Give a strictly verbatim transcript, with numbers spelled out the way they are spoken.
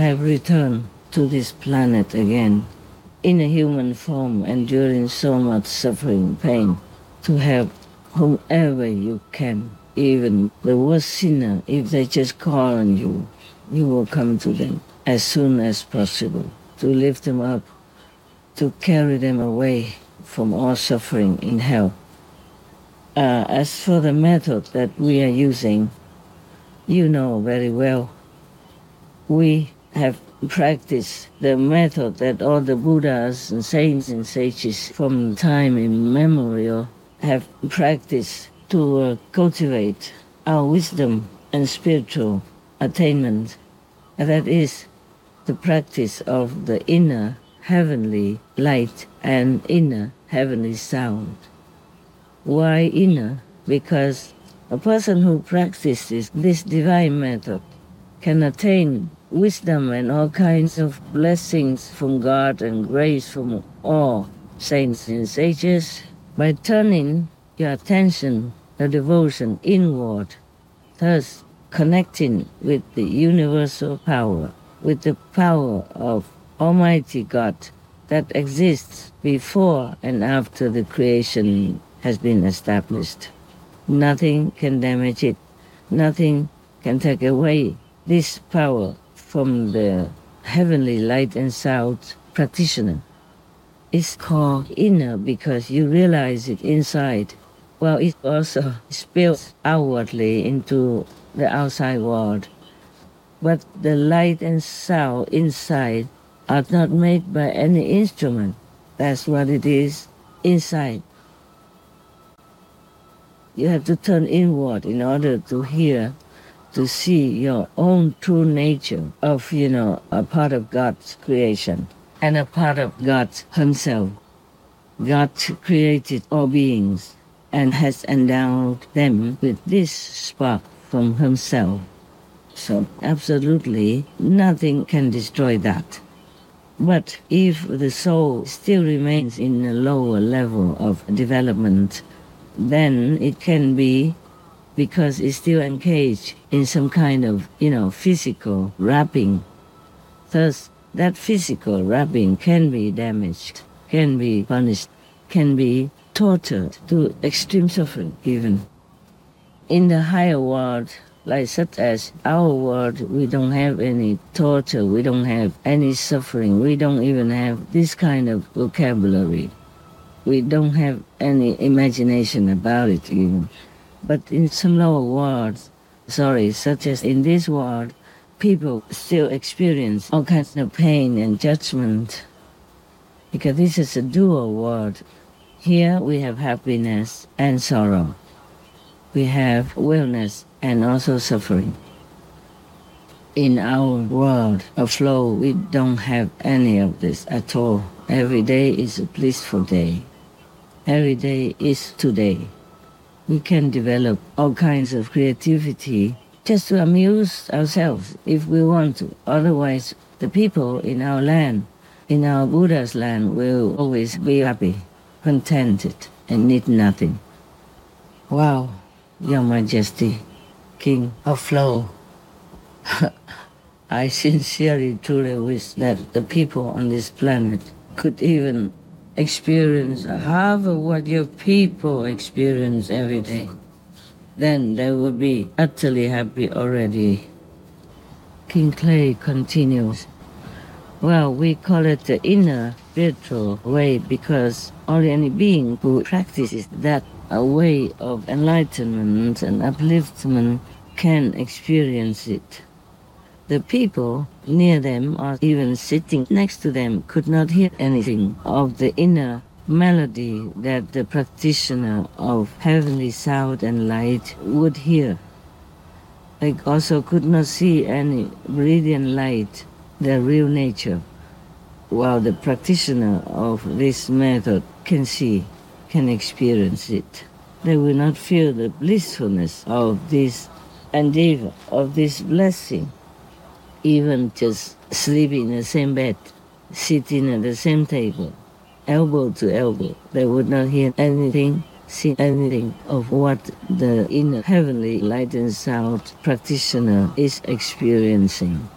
have returned to this planet again in a human form, enduring so much suffering, pain, to help whomever you can, even the worst sinner, if they just call on you, you will come to them as soon as possible, to lift them up, to carry them away from all suffering in hell. Uh, as for the method that we are using, you know very well, we have practiced the method that all the Buddhas and saints and sages from time immemorial have practiced to uh, cultivate our wisdom and spiritual attainment. And that is the practice of the inner heavenly light and inner heavenly sound. Why inner? Because a person who practices this divine method can attain wisdom and all kinds of blessings from God and grace from all saints and sages by turning your attention, the devotion inward, thus connecting with the universal power, with the power of Almighty God that exists before and after the creation has been established. Nothing can damage it. Nothing can take away this power from the heavenly light and sound practitioner. It's called inner because you realize it inside. Well, it also spills outwardly into the outside world. But the light and sound inside are not made by any instrument. That's what it is inside. You have to turn inward in order to hear, to see your own true nature of, you know, a part of God's creation and a part of God himself. God created all beings and has endowed them with this spark from himself. So absolutely nothing can destroy that. But if the soul still remains in a lower level of development, then it can be because it's still engaged in some kind of, you know, physical wrapping. Thus, that physical wrapping can be damaged, can be punished, can be tortured to extreme suffering even. In the higher world, like such as our world, we don't have any torture, we don't have any suffering, we don't even have this kind of vocabulary. We don't have any imagination about it even. But in some lower worlds, sorry, such as in this world, people still experience all kinds of pain and judgment because this is a dual world. Here we have happiness and sorrow. We have wellness and also suffering. In our world of flow, we don't have any of this at all. Every day is a blissful day. Every day is today. We can develop all kinds of creativity just to amuse ourselves if we want to. Otherwise, the people in our land, in our Buddha's land, will always be happy, contented, and need nothing. Wow, Your Majesty, King of Flow. I sincerely, truly wish that the people on this planet could even experience half of what your people experience every day. Then they will be utterly happy already. King Clay continues. Well, we call it the inner spiritual way because only any being who practices that a way of enlightenment and upliftment can experience it. The people near them or even sitting next to them could not hear anything of the inner melody that the practitioner of heavenly sound and light would hear. They also could not see any brilliant light, their real nature, while the practitioner of this method can see, can experience it. They will not feel the blissfulness of this endeavor, of this blessing. Even just sleeping in the same bed, sitting at the same table, elbow to elbow, they would not hear anything, see anything of what the inner heavenly light and sound practitioner is experiencing.